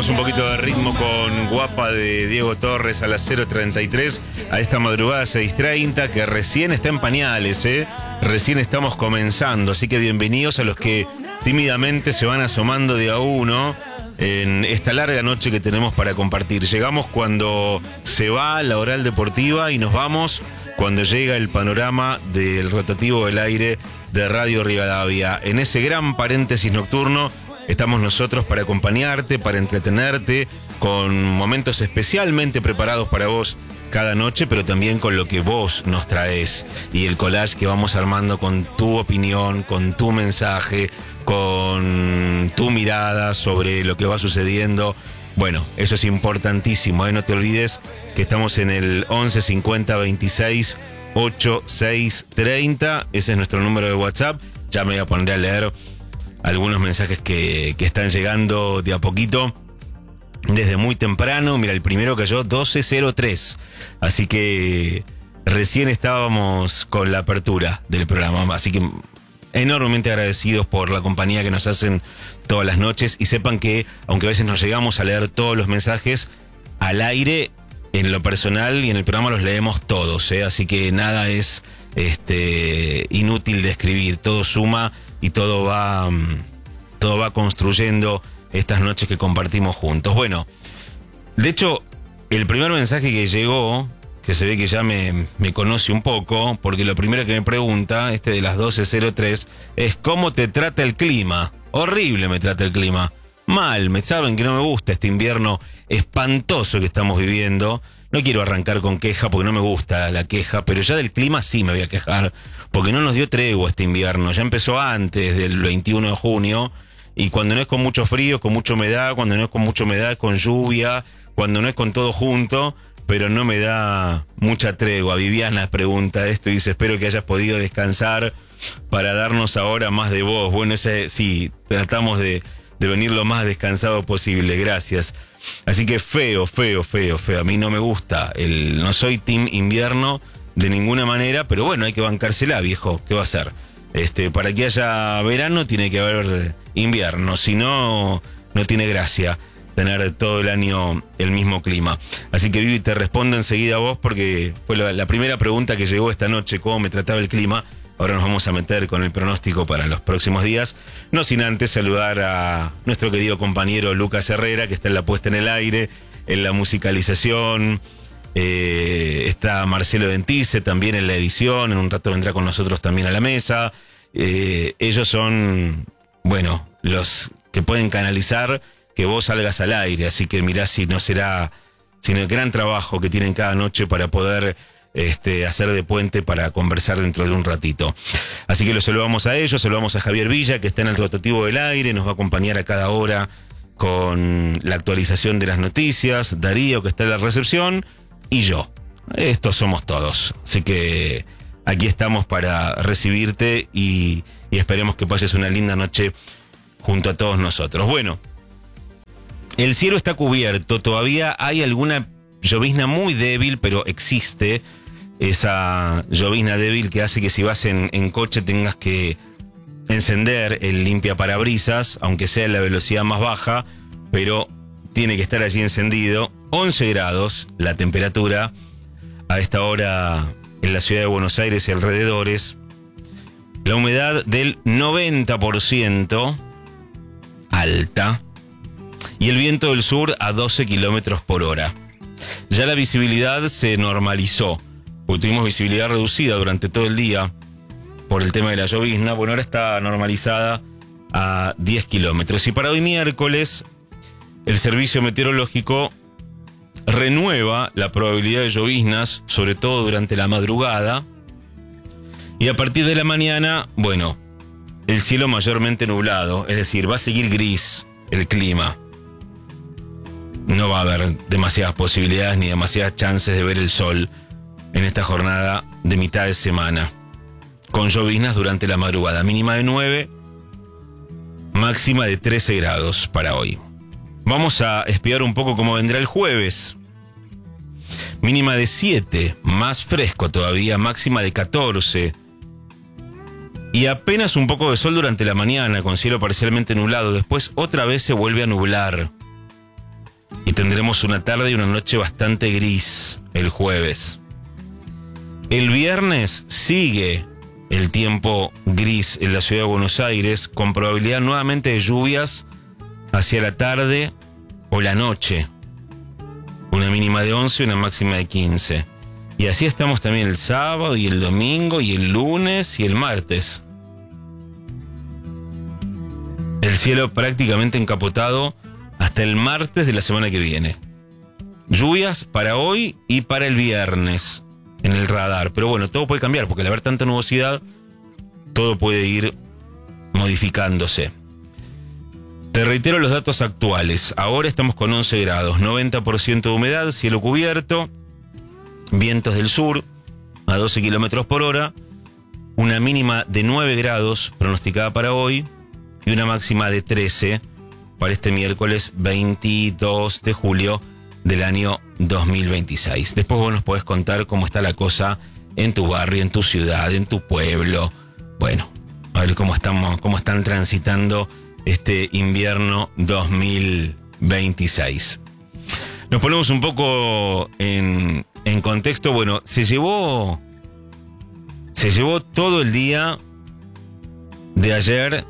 un poquito de ritmo con Guapa de Diego Torres a las 0:33, a esta madrugada 6:30, que recién está en pañales, recién estamos comenzando, así que bienvenidos a los que tímidamente se van asomando de a uno en esta larga noche que tenemos para compartir. Llegamos cuando se va la oral deportiva y nos vamos cuando llega el panorama del rotativo del aire de Radio Rivadavia. En ese gran paréntesis nocturno estamos nosotros para acompañarte, para entretenerte, con momentos especialmente preparados para vos cada noche, pero también con lo que vos nos traes y el collage que vamos armando con tu opinión, con tu mensaje, con tu mirada sobre lo que va sucediendo. Bueno, eso es importantísimo, no te olvides que estamos en el 11 50 26 86 30, ese es nuestro número de WhatsApp. Ya me voy a poner a leer algunos mensajes que están llegando de a poquito desde muy temprano. Mira, el primero cayó 12:03, así que recién estábamos con la apertura del programa, así que enormemente agradecidos por la compañía que nos hacen todas las noches, y sepan que aunque a veces no llegamos a leer todos los mensajes al aire, en lo personal y en el programa los leemos todos, así que nada es inútil de escribir, todo suma y todo va construyendo estas noches que compartimos juntos. Bueno, de hecho, el primer mensaje que llegó, que se ve que ya me conoce un poco, porque lo primero que me pregunta, de las 12:03, es ¿cómo te trata el clima? Horrible me trata el clima. Mal, saben que no me gusta este invierno espantoso que estamos viviendo. No quiero arrancar con queja porque no me gusta la queja, pero ya del clima sí me voy a quejar, porque no nos dio tregua este invierno. Ya empezó antes del 21 de junio, y cuando no es con mucho frío, con mucha humedad, cuando no es con mucha humedad, con lluvia, cuando no es con todo junto, pero no me da mucha tregua. Viviana pregunta esto y dice, espero que hayas podido descansar para darnos ahora más de voz. Bueno, sí, tratamos de venir lo más descansado posible, gracias. Así que feo. A mí no me gusta, no soy team invierno de ninguna manera, pero bueno, hay que bancársela, viejo, ¿qué va a hacer? Para que haya verano tiene que haber invierno, si no, no tiene gracia tener todo el año el mismo clima. Así que Vivi, te respondo enseguida a vos, porque fue la primera pregunta que llegó esta noche, cómo me trataba el clima. Ahora nos vamos a meter con el pronóstico para los próximos días, no sin antes saludar a nuestro querido compañero Lucas Herrera, que está en la puesta en el aire, en la musicalización. Está Marcelo Dentice también en la edición, en un rato vendrá con nosotros también a la mesa. Ellos son, bueno, los que pueden canalizar que vos salgas al aire, así que mirá si no será, sino el gran trabajo que tienen cada noche para poder hacer de puente para conversar dentro de un ratito. Así que los saludamos a ellos, saludamos a Javier Villa, que está en el rotativo del aire, nos va a acompañar a cada hora con la actualización de las noticias, Darío, que está en la recepción, y yo. Estos somos todos, así que aquí estamos para recibirte y esperemos que pases una linda noche junto a todos nosotros. Bueno, el cielo está cubierto, todavía hay alguna llovizna muy débil, pero existe esa llovizna débil que hace que si vas en coche tengas que encender el limpiaparabrisas, aunque sea en la velocidad más baja, pero tiene que estar allí encendido. 11 grados la temperatura a esta hora en la ciudad de Buenos Aires y alrededores. La humedad del 90%, alta, y el viento del sur a 12 kilómetros por hora. Ya la visibilidad se normalizó, porque tuvimos visibilidad reducida durante todo el día por el tema de la llovizna. Bueno, ahora está normalizada a 10 kilómetros. Y para hoy miércoles, el servicio meteorológico renueva la probabilidad de lloviznas, sobre todo durante la madrugada. Y a partir de la mañana, bueno, el cielo mayormente nublado, es decir, va a seguir gris el clima. No va a haber demasiadas posibilidades ni demasiadas chances de ver el sol en esta jornada de mitad de semana, con lloviznas durante la madrugada, mínima de 9, máxima de 13 grados para hoy. Vamos a espiar un poco cómo vendrá el jueves. Mínima de 7, más fresco todavía, máxima de 14. Y apenas un poco de sol durante la mañana, con cielo parcialmente nublado. Después otra vez se vuelve a nublar. tendremos una tarde y una noche bastante gris el jueves. El viernes sigue el tiempo gris en la ciudad de Buenos Aires, con probabilidad nuevamente de lluvias hacia la tarde o la noche. Una mínima de 11 y una máxima de 15. Y así estamos también el sábado y el domingo y el lunes y el martes. El cielo prácticamente encapotado hasta el martes de la semana que viene. Lluvias para hoy y para el viernes en el radar. Pero bueno, todo puede cambiar porque al haber tanta nubosidad, todo puede ir modificándose. Te reitero los datos actuales. Ahora estamos con 11 grados, 90% de humedad, cielo cubierto, vientos del sur a 12 kilómetros por hora, una mínima de 9 grados pronosticada para hoy y una máxima de 13 para este miércoles 22 de julio del año 2026. Después vos nos podés contar cómo está la cosa en tu barrio, en tu ciudad, en tu pueblo. Bueno, a ver cómo están transitando este invierno 2026. Nos ponemos un poco en contexto. Bueno, se llevó todo el día de ayer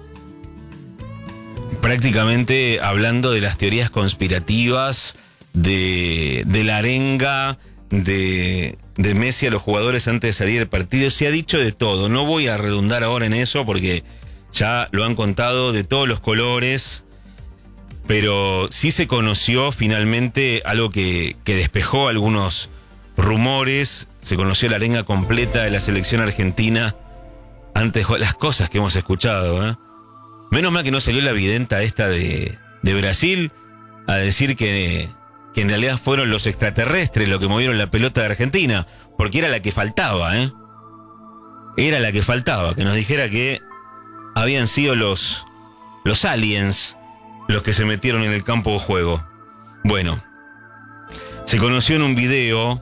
prácticamente hablando de las teorías conspirativas, de la arenga de Messi a los jugadores antes de salir del partido. Se ha dicho de todo. No voy a redundar ahora en eso porque ya lo han contado de todos los colores, pero sí se conoció finalmente algo que despejó algunos rumores. Se conoció la arenga completa de la selección argentina antes de las cosas que hemos escuchado, ¿eh? Menos mal que no salió la videnta esta de Brasil a decir que en realidad fueron los extraterrestres los que movieron la pelota de Argentina, porque era la que faltaba, ¿eh? Era la que faltaba, que nos dijera que habían sido los aliens los que se metieron en el campo de juego. Bueno, se conoció en un video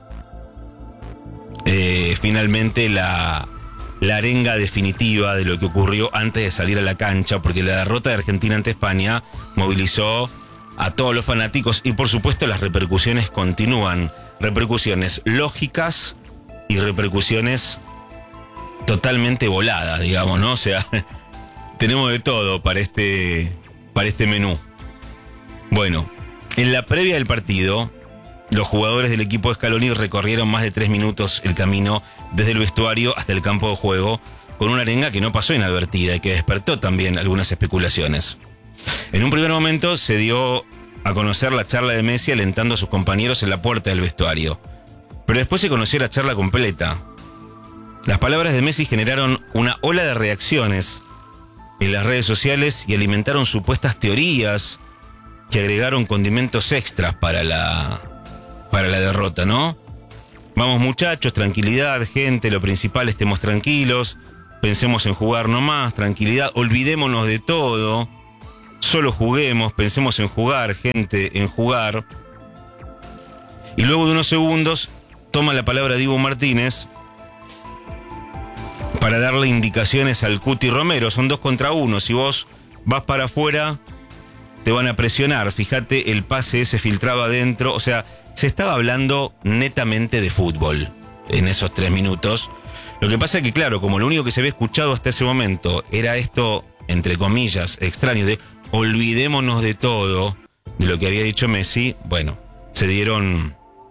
finalmente la arenga definitiva de lo que ocurrió antes de salir a la cancha, porque la derrota de Argentina ante España movilizó a todos los fanáticos y por supuesto las repercusiones continúan. Repercusiones lógicas y repercusiones totalmente voladas, digamos, ¿no? O sea, tenemos de todo para este menú. Bueno, en la previa del partido, los jugadores del equipo de Scaloni recorrieron más de 3 minutos el camino desde el vestuario hasta el campo de juego, con una arenga que no pasó inadvertida y que despertó también algunas especulaciones. En un primer momento se dio a conocer la charla de Messi alentando a sus compañeros en la puerta del vestuario, pero después se conoció la charla completa. Las palabras de Messi generaron una ola de reacciones en las redes sociales y alimentaron supuestas teorías que agregaron condimentos extras para la derrota, ¿no? Vamos muchachos, tranquilidad, gente, lo principal, estemos tranquilos, pensemos en jugar nomás, tranquilidad, olvidémonos de todo, solo juguemos, pensemos en jugar, gente, en jugar. Y luego de unos segundos toma la palabra Dibu Martínez para darle indicaciones al Cuti Romero. Son 2 contra 1, si vos vas para afuera te van a presionar. Fíjate, el pase ese filtraba adentro, o sea, se estaba hablando netamente de fútbol en esos 3 minutos. Lo que pasa es que, claro, como lo único que se había escuchado hasta ese momento era esto, entre comillas, extraño, de olvidémonos de todo, de lo que había dicho Messi, bueno, se dieron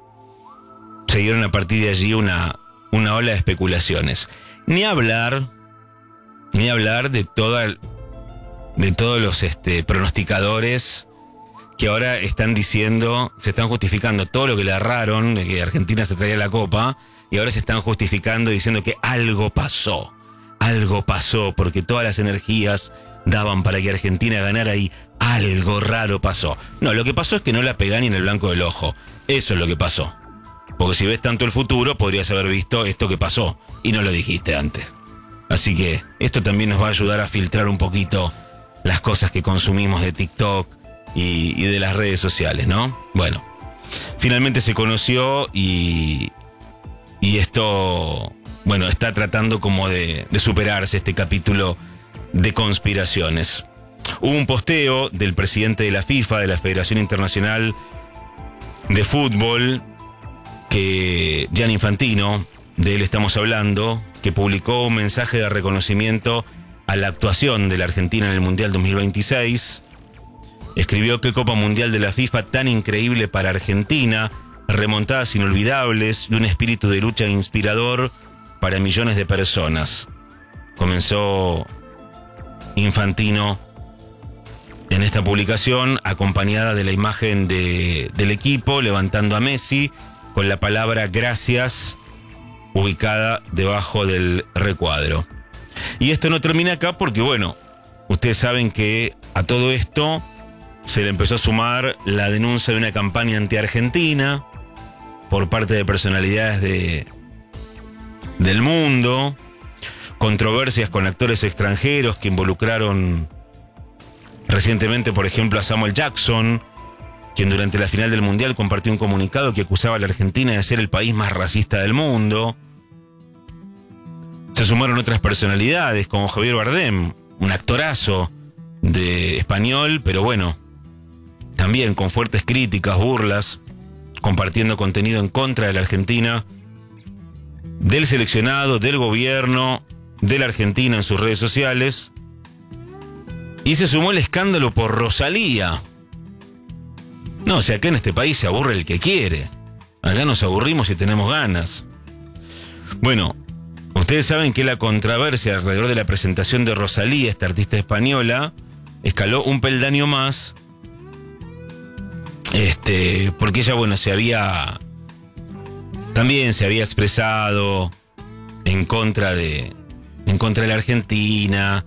a partir de allí una ola de especulaciones. Ni hablar de todos los pronosticadores que ahora están diciendo, se están justificando todo lo que le erraron, de que Argentina se traía la copa, y ahora se están justificando diciendo que algo pasó, porque todas las energías daban para que Argentina ganara y algo raro pasó. No, lo que pasó es que no la pegá ni en el blanco del ojo. Eso es lo que pasó. Porque si ves tanto el futuro, podrías haber visto esto que pasó y no lo dijiste antes. Así que esto también nos va a ayudar a filtrar un poquito las cosas que consumimos de TikTok y de las redes sociales, ¿no? Bueno, finalmente se conoció y esto, bueno, está tratando como de superarse este capítulo de conspiraciones. Hubo un posteo del presidente de la FIFA, de la Federación Internacional de fútbol, que Gianni Infantino, de él estamos hablando, que publicó un mensaje de reconocimiento a la actuación de la Argentina en el Mundial 2026. Escribió: qué Copa Mundial de la FIFA tan increíble para Argentina, remontadas inolvidables y un espíritu de lucha inspirador para millones de personas. Comenzó Infantino en esta publicación, acompañada de la imagen del equipo, levantando a Messi con la palabra gracias ubicada debajo del recuadro. Y esto no termina acá porque, bueno, ustedes saben que a todo esto se le empezó a sumar la denuncia de una campaña anti-argentina por parte de personalidades del mundo, controversias con actores extranjeros que involucraron recientemente, por ejemplo, a Samuel Jackson, quien durante la final del Mundial compartió un comunicado que acusaba a la Argentina de ser el país más racista del mundo. Se sumaron otras personalidades como Javier Bardem, un actorazo de español, pero bueno, también con fuertes críticas, burlas, compartiendo contenido en contra de la Argentina, del seleccionado, del gobierno, de la Argentina en sus redes sociales. Y se sumó el escándalo por Rosalía. No, o sea, acá en este país se aburre el que quiere. Acá nos aburrimos y tenemos ganas. Bueno, ustedes saben que la controversia alrededor de la presentación de Rosalía, esta artista española, escaló un peldaño más. Porque ella, bueno, también se había expresado en contra de la Argentina,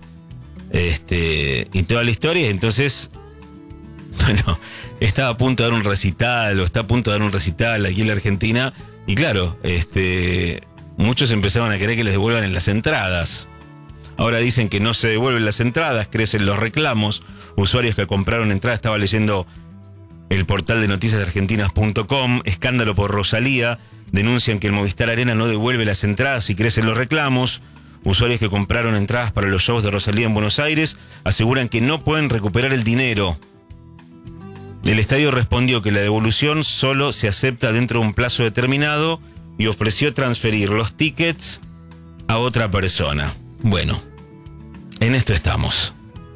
y toda la historia. Entonces, bueno, estaba a punto de dar un recital, o está a punto de dar un recital aquí en la Argentina, y claro, muchos empezaron a querer que les devuelvan en las entradas. Ahora dicen que no se devuelven las entradas, crecen los reclamos. Usuarios que compraron entradas, estaba leyendo el portal de noticiasargentinas.com, escándalo por Rosalía, denuncian que el Movistar Arena no devuelve las entradas y crecen los reclamos. Usuarios que compraron entradas para los shows de Rosalía en Buenos Aires aseguran que no pueden recuperar el dinero. El estadio respondió que la devolución solo se acepta dentro de un plazo determinado y ofreció transferir los tickets a otra persona. Bueno, en esto estamos.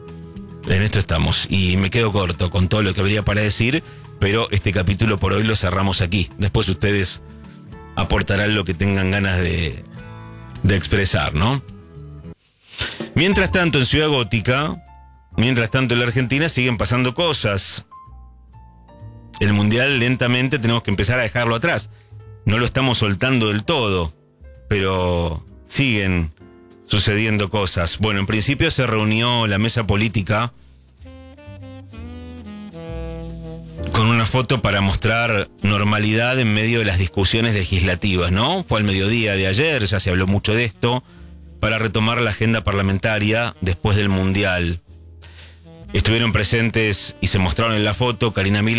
Y me quedo corto con todo lo que habría para decir, pero este capítulo por hoy lo cerramos aquí. Después ustedes aportarán lo que tengan ganas de expresar, ¿no? Mientras tanto, en Ciudad Gótica, mientras tanto en la Argentina, siguen pasando cosas. El Mundial lentamente tenemos que empezar a dejarlo atrás. No lo estamos soltando del todo, pero siguen sucediendo cosas. Bueno, en principio se reunió la mesa política con una foto para mostrar normalidad en medio de las discusiones legislativas, ¿no? Fue al mediodía de ayer, ya se habló mucho de esto, para retomar la agenda parlamentaria después del Mundial. Estuvieron presentes y se mostraron en la foto Karina Miller